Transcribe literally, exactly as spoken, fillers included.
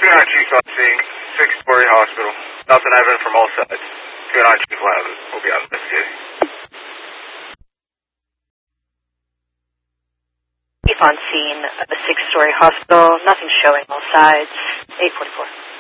Good on Chief on scene. Six-story hospital. Nothing evident from all sides. Good on Chief Loudon. We'll be out investigating. Chief on scene of a six-story hospital. Nothing showing all sides. eight forty-four.